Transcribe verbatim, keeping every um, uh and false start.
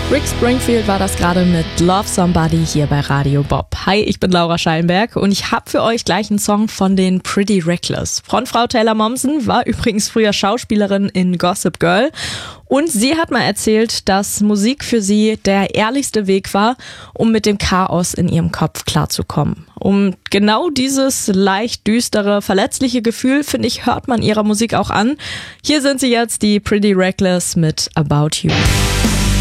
Rick Springfield war das gerade mit Love Somebody hier bei Radio Bob. Hi, ich bin Laura Schallenberg und ich habe für euch gleich einen Song von den Pretty Reckless. Frontfrau Taylor Momsen war übrigens früher Schauspielerin in Gossip Girl und sie hat mal erzählt, dass Musik für sie der ehrlichste Weg war, um mit dem Chaos in ihrem Kopf klarzukommen. Um genau dieses leicht düstere, verletzliche Gefühl, finde ich, hört man ihrer Musik auch an. Hier sind sie jetzt, die Pretty Reckless mit About You.